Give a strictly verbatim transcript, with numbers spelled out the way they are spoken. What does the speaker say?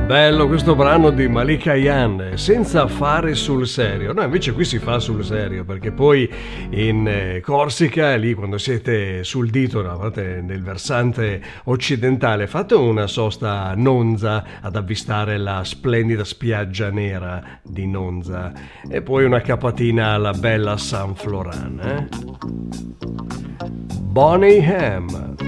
Bello questo brano di Malika Ayane, senza fare sul serio. No, invece qui si fa sul serio, perché poi in eh, Corsica, lì quando siete sul dito, no, fate nel versante occidentale, fate una sosta a Nonza ad avvistare la splendida spiaggia nera di Nonza e poi una capatina alla bella San Floran. Eh? Bonnie M,